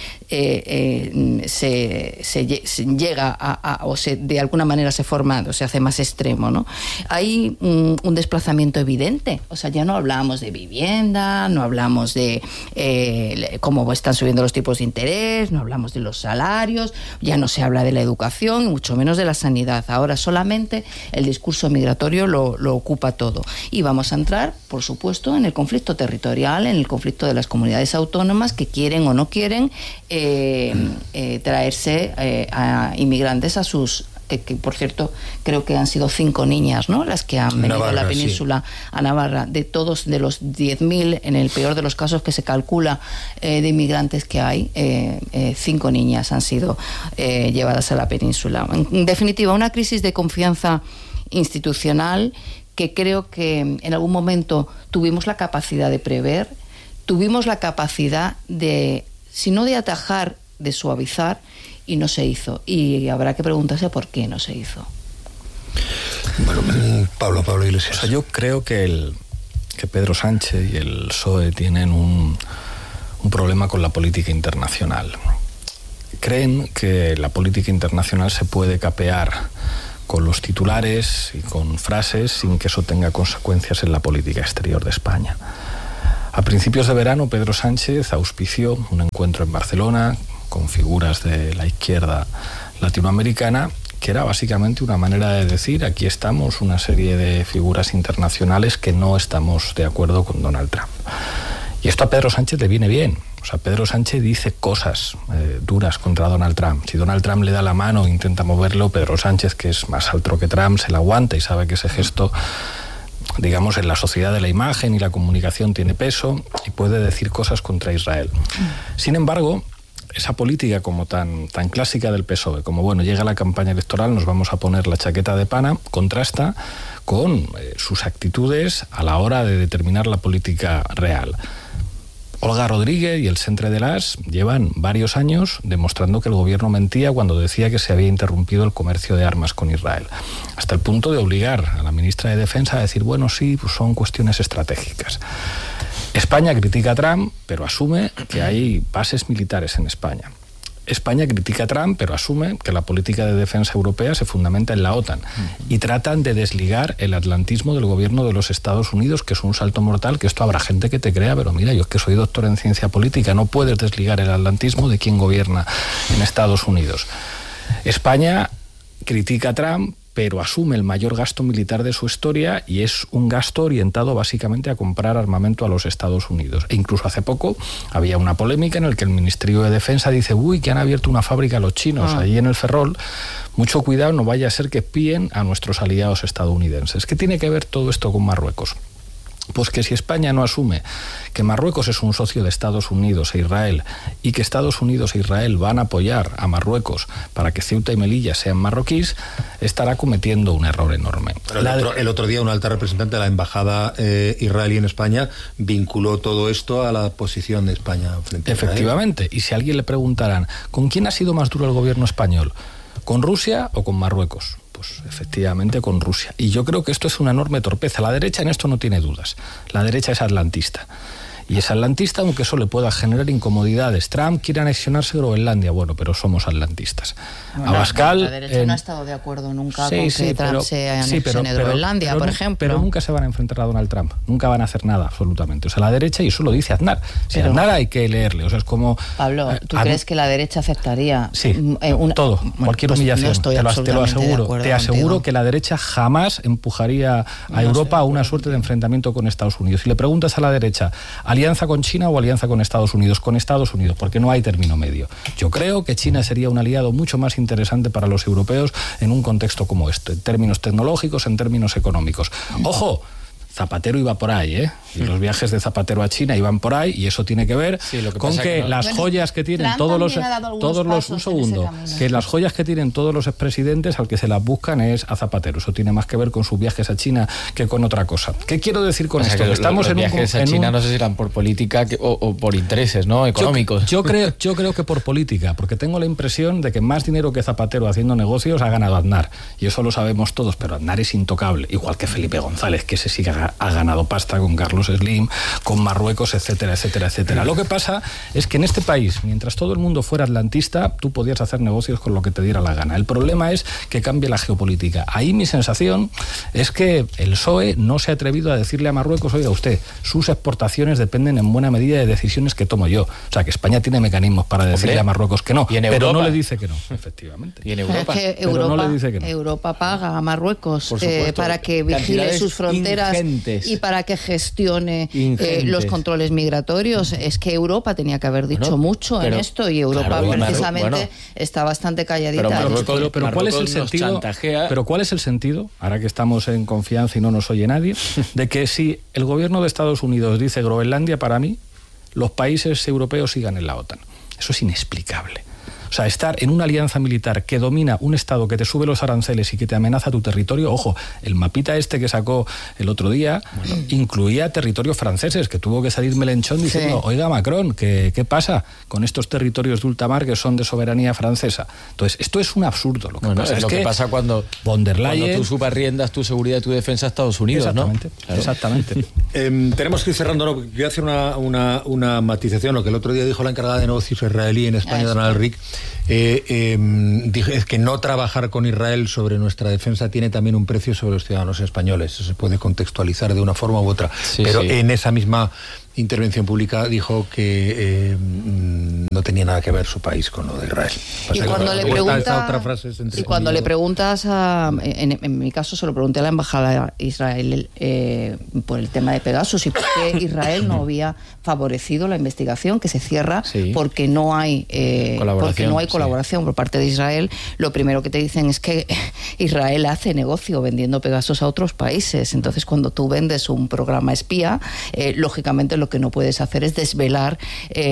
B: se llega de alguna manera se forma o se hace más extremo, ¿no? Hay un desplazamiento evidente, o sea, ya no hablamos de vivienda, no hablamos de cómo están subiendo los tipos de interés, no hablamos de los salarios, ya no se habla habla de la educación, y mucho menos de la sanidad. Ahora solamente el discurso migratorio lo ocupa todo. Y vamos a entrar, por supuesto, en el conflicto territorial, en el conflicto de las comunidades autónomas que quieren o no quieren traerse a inmigrantes a sus... Que por cierto creo que han sido 5 niñas, ¿no?, las que han venido a la península, a Navarra, de los 10.000, en el peor de los casos que se calcula, de inmigrantes que hay, 5 niñas han sido llevadas a la península. En definitiva, una crisis de confianza institucional que creo que en algún momento tuvimos la capacidad de prever, tuvimos la capacidad de, si no de atajar, de suavizar, y no se hizo. Y habrá que preguntarse por qué no se hizo.
C: Bueno, Pablo Iglesias.
J: O sea, yo creo que Pedro Sánchez y el PSOE tienen un problema con la política internacional. Creen que la política internacional se puede capear con los titulares y con frases sin que eso tenga consecuencias en la política exterior de España. A principios de verano, Pedro Sánchez auspició un encuentro en Barcelona con figuras de la izquierda latinoamericana, que era básicamente una manera de decir: aquí estamos una serie de figuras internacionales que no estamos de acuerdo con Donald Trump. Y esto a Pedro Sánchez le viene bien. O sea, Pedro Sánchez dice cosas duras contra Donald Trump. Si Donald Trump le da la mano e intenta moverlo, Pedro Sánchez, que es más alto que Trump, se la aguanta y sabe que ese gesto, digamos, en la sociedad de la imagen y la comunicación tiene peso y puede decir cosas contra Israel. Sin embargo, esa política como tan clásica del PSOE, como bueno, llega la campaña electoral, nos vamos a poner la chaqueta de pana, contrasta con sus actitudes a la hora de determinar la política real. Olga Rodríguez y el Centre de l'As llevan varios años demostrando que el gobierno mentía cuando decía que se había interrumpido el comercio de armas con Israel, hasta el punto de obligar a la ministra de Defensa a decir, bueno, sí, pues son cuestiones estratégicas. España critica a Trump, pero asume que hay bases militares en España. España critica a Trump, pero asume que la política de defensa europea se fundamenta en la OTAN. Y tratan de desligar el atlantismo del gobierno de los Estados Unidos, que es un salto mortal, que esto habrá gente que te crea, pero mira, yo es que soy doctor en ciencia política, no puedes desligar el atlantismo de quien gobierna en Estados Unidos. España critica a Trump, pero asume el mayor gasto militar de su historia, y es un gasto orientado básicamente a comprar armamento a los Estados Unidos. E incluso hace poco había una polémica en la que el Ministerio de Defensa dice, uy, que han abierto una fábrica los chinos allí en el Ferrol, mucho cuidado, no vaya a ser que espíen a nuestros aliados estadounidenses. ¿Qué tiene que ver todo esto con Marruecos? Pues que si España no asume que Marruecos es un socio de Estados Unidos e Israel, y que Estados Unidos e Israel van a apoyar a Marruecos para que Ceuta y Melilla sean marroquíes, estará cometiendo un error enorme.
C: Pero el otro día una alta representante de la embajada israelí en España vinculó todo esto a la posición de España frente a Israel.
J: Efectivamente, y si a alguien le preguntaran, ¿con quién ha sido más duro el gobierno español? ¿Con Rusia o con Marruecos? Pues efectivamente con Rusia. Y yo creo que esto es una enorme torpeza. La derecha en esto no tiene dudas. La derecha es atlantista. Y es atlantista, aunque eso le pueda generar incomodidades. Trump quiere anexionarse Groenlandia, bueno, pero somos atlantistas.
B: Bueno, Abascal... La derecha no ha estado de acuerdo nunca con que Trump se anexione Groenlandia, por ejemplo.
J: Pero nunca se van a enfrentar a Donald Trump. Nunca van a hacer nada, absolutamente. O sea, la derecha, y eso lo dice Aznar. Si Aznar hay que leerle. O sea, es como...
B: Pablo, ¿tú crees que la derecha aceptaría?
J: Sí, todo. Cualquier humillación.
B: No
J: te lo aseguro. Te aseguro que la derecha jamás empujaría a Europa a una suerte de enfrentamiento con Estados Unidos. Si le preguntas a la derecha, ¿alianza con China o alianza con Estados Unidos? Con Estados Unidos, porque no hay término medio. Yo creo que China sería un aliado mucho más interesante para los europeos en un contexto como este, en términos tecnológicos, en términos económicos. ¡Ojo! Zapatero iba por ahí, ¿eh? Y los viajes de Zapatero a China iban por ahí, y eso tiene que ver con que las joyas que tienen todos los que las joyas que tienen todos los expresidentes, al que se las buscan es a Zapatero. Eso tiene más que ver con sus viajes a China que con otra cosa. ¿Qué quiero decir con esto?
A: Que estamos los viajes a China no sé si eran por política o por intereses, ¿no? Económicos.
J: Yo creo que por política, porque tengo la impresión de que más dinero que Zapatero haciendo negocios ha ganado Aznar, y eso lo sabemos todos, pero Aznar es intocable, igual que Felipe González, que se sigue ha ganado pasta con Carlos Slim, con Marruecos, etcétera, etcétera, etcétera. Lo que pasa es que en este país, mientras todo el mundo fuera atlantista, tú podías hacer negocios con lo que te diera la gana. El problema es que cambie la geopolítica. Ahí mi sensación es que el PSOE no se ha atrevido a decirle a Marruecos, oiga usted, sus exportaciones dependen en buena medida de decisiones que tomo yo. O sea, que España tiene mecanismos para decirle a Marruecos que no, pero no le dice que no, efectivamente.
B: Y en Europa. Es que Europa, no le dice que no. Europa paga a Marruecos para que vigile sus fronteras y para que gestione los controles migratorios. Es que Europa tenía que haber dicho mucho en esto y Europa precisamente está bastante calladita.
J: Pero ¿cuál es el sentido? Pero ¿cuál es el sentido, ahora que estamos en confianza y no nos oye nadie, de que si el gobierno de Estados Unidos dice Groenlandia para mí, los países europeos sigan en la OTAN? Eso es inexplicable. O sea, estar en una alianza militar que domina un Estado que te sube los aranceles y que te amenaza tu territorio, ojo, el mapita este que sacó el otro día incluía territorios franceses, que tuvo que salir Mélenchon diciendo, oiga Macron, ¿qué pasa con estos territorios de ultramar que son de soberanía francesa? Entonces, esto es un absurdo. Lo que pasa es que
A: pasa cuando tú subarriendas tu seguridad y tu defensa a Estados Unidos,
J: exactamente, ¿no? Claro. Exactamente.
C: Tenemos que ir cerrando, ¿no? Yo voy a hacer una matización, lo que el otro día dijo la encargada de negocios israelí en España, Donald Rick. Es que no trabajar con Israel sobre nuestra defensa tiene también un precio sobre los ciudadanos españoles. Eso se puede contextualizar de una forma u otra. Pero en esa misma intervención pública dijo que no tenía nada que ver su país con lo de Israel.
B: Y cuando le preguntas, en mi caso se lo pregunté a la embajada de Israel por el tema de Pegasus y por qué Israel no había favorecido la investigación que se cierra porque no hay colaboración por parte de Israel. Lo primero que te dicen es que Israel hace negocio vendiendo Pegasus a otros países. Entonces, cuando tú vendes un programa espía, lógicamente lo que no puedes hacer es desvelar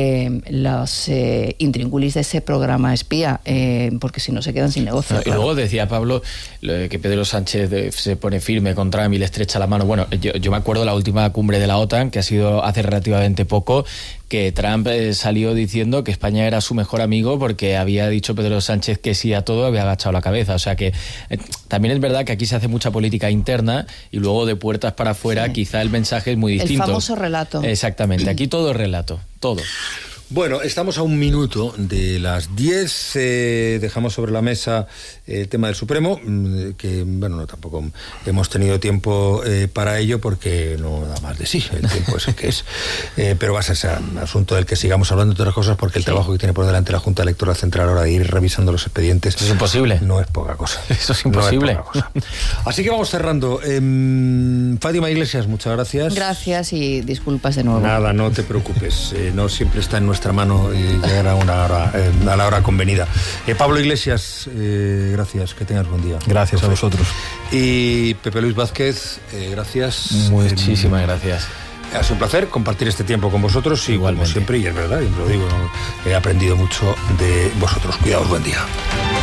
B: los intríngulis de ese programa espía, porque si no se quedan sin negocio.
A: Y luego decía Pablo que Pedro Sánchez se pone firme con Trump y le estrecha la mano. Bueno, yo me acuerdo de la última cumbre de la OTAN, que ha sido hace relativamente poco, que Trump salió diciendo que España era su mejor amigo porque había dicho Pedro Sánchez que sí a todo, había agachado la cabeza. O sea que también es verdad que aquí se hace mucha política interna y luego de puertas para afuera quizá el mensaje es muy distinto.
B: El famoso relato.
A: Exactamente, aquí todo es relato, todo.
C: Bueno, estamos a un minuto de las 10, dejamos sobre la mesa el tema del Supremo, que bueno, tampoco hemos tenido tiempo para ello porque no da más de sí, el tiempo es el que es, pero va a ser un asunto del que sigamos hablando de otras cosas porque el trabajo que tiene por delante la Junta Electoral Central ahora de ir revisando los expedientes
A: es imposible.
C: No es poca cosa.
A: Eso es imposible.
C: No es poca cosa. Así que vamos cerrando. Fátima Iglesias, muchas gracias.
B: Gracias y disculpas de nuevo.
C: Nada, no te preocupes, no siempre está en nuestra mano llegar a la hora convenida. Pablo Iglesias, gracias, que tengas buen día.
J: Gracias a vosotros.
C: Y Pepe Luis Vázquez, gracias.
A: Muchísimas gracias.
C: Ha sido un placer compartir este tiempo con vosotros y como siempre, y es verdad, y lo digo, he aprendido mucho de vosotros. Cuidaos, buen día.